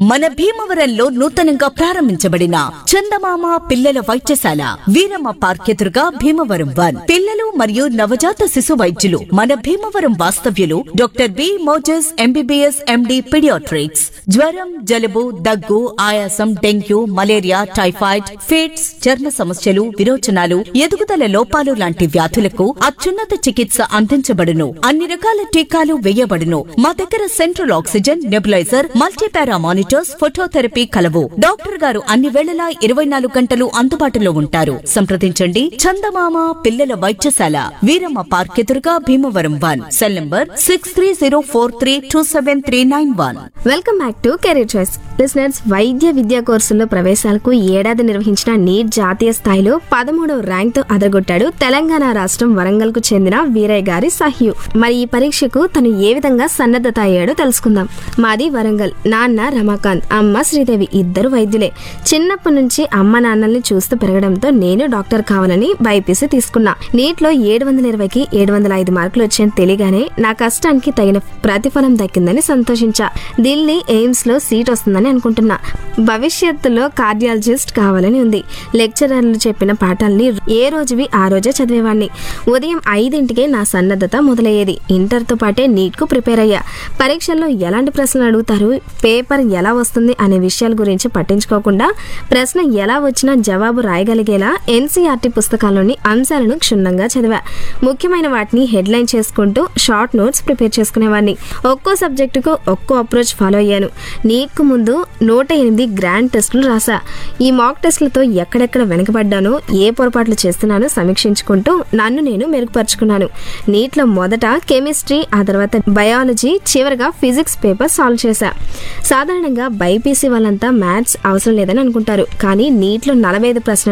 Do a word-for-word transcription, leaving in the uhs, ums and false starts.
మన భీమవరంలో నూతనంగా ప్రారంభించబడిన చందమామ పిల్లల వైద్యశాల వీరమ్మ పార్క్ ఎదురుగా భీమవరం వన్ పిల్లలు మరియు నవజాత శిశు వైద్యులు మన భీమవరం వాస్తవ్యులు doctor B Moses MBBS MD paediatrics. జ్వరం, జలుబు, దగ్గు, ఆయాసం, డెంగ్యూ, మలేరియా, టైఫాయిడ్, ఫిట్స్, చర్మ సమస్యలు, విరోచనాలు, ఎదుగుదల లోపాలు లాంటి వ్యాధులకు అత్యున్నత చికిత్స అందించబడును. అన్ని రకాల టీకాలు వేయబడును. మా దగ్గర central oxygen, nebuliser, multipara monitors, phototherapy కలవు. డాక్టర్ గారు అన్ని వేళలా ఇరవై నాలుగు గంటలు అందుబాటులో ఉంటారు. సంప్రదించండి చందమామ పిల్లల వైద్యశాల వీరమ్మ పార్క్ ఎదురుగా Bhimavaram one. Cell number six three zero four three two seven three nine one. Welcome back to career choice. Listeners, వైద్య విద్యా కోర్సుల్లో ప్రవేశాలకు ఏడాది నిర్వహించిన నీట్ జాతీయ స్థాయిలో పదమూడవ ర్యాంక్ తో అదరగొట్టాడు తెలంగాణ రాష్ట్రం వరంగల్ కు చెందిన వీరయ్య గారి సహ్యు. మరి ఈ పరీక్షకు తను ఏ విధంగా సన్నద్ధత అయ్యాడో తెలుసుకుందాం. మాది వరంగల్. నాన్న రమాకాంత్, అమ్మ శ్రీదేవి. ఇద్దరు వైద్యులే. చిన్నప్పటి నుంచి అమ్మ నాన్నల్ని చూస్తూ పెరగడంతో నేను డాక్టర్ కావాలని బైపీసీ తీసుకున్నా. నీట్ లో ఏడు వందల ఇరవైకి ఏడు వందల ఐదు మార్కులు వచ్చాయని తెలియగానే నా కష్టానికి తగిన ప్రతిఫలం దక్కిందని సంతోషించా. ఢిల్లీ ఎయిమ్స్ లో సీట్ వస్తుందని అనుకుంటున్నా. భవిష్యత్తులో కార్డియాలజిస్ట్ కావాలని ఉంది. లెక్చరర్లు చెప్పిన పాఠాలని ఏ రోజువి ఆ రోజే చదివేవాడిని. ఉదయం ఐదింటికే నా సన్నద్ధత మొదలయ్యేది. ఇంటర్ తో పాటే నీట్ కు ప్రిపేర్ అయ్యా. పరీక్షల్లో ఎలాంటి ప్రశ్నలు అడుగుతారు, పేపర్ ఎలా వస్తుంది అనే విషయాల గురించి పట్టించుకోకుండా ప్రశ్న ఎలా వచ్చినా జవాబు రాయగలిగేలా ఎన్సీఆర్టీ పుస్తకాల్లోని అంశాలను క్షుణ్ణంగా చదివా. ముఖ్యమైన వాటిని హెడ్లైన్ చేసుకుంటూ షార్ట్ నోట్స్ ప్రిపేర్ చేసుకునేవాడిని. ఒక్కో సబ్జెక్టుకు ఒక్కో అప్రోచ్ ఫాలో అయ్యాను. నీట్ కు ముందు నూట ఎనిమిది గ్రాండ్ టెస్టులు రాసా. ఈ మాక్ టెస్టులతో ఎక్కడెక్కడ వెనకబడ్డానో, ఏ పొరపాట్లు చేస్తున్నానో సమీక్షించుకుంటూ నన్ను నేను మెరుగుపరుచుకున్నాను. నీట్లో మొదట కెమిస్ట్రీ, ఆ తర్వాత బయాలజీ, చివరిగా ఫిజిక్స్ పేపర్ సాల్వ్ చేశా. సాధారణంగా బైపీసీ వాళ్ళంతా మ్యాథ్స్ అవసరం లేదని అనుకుంటారు. కానీ నీట్లో నలభై ఐదు ప్రశ్నలు